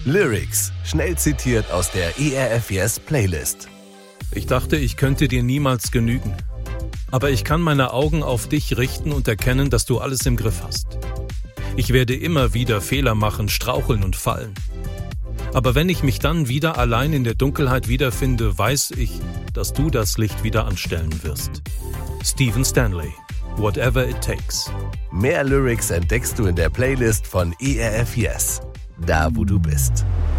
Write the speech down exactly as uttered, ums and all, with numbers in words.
Lyrics, schnell zitiert aus der E R F Yes Playlist. Ich dachte, ich könnte dir niemals genügen. Aber ich kann meine Augen auf dich richten und erkennen, dass du alles im Griff hast. Ich werde immer wieder Fehler machen, straucheln und fallen. Aber wenn ich mich dann wieder allein in der Dunkelheit wiederfinde, weiß ich, dass du das Licht wieder anstellen wirst. Stephen Stanley, Whatever It Takes. Mehr Lyrics entdeckst du in der Playlist von E R F Yes, da wo du bist.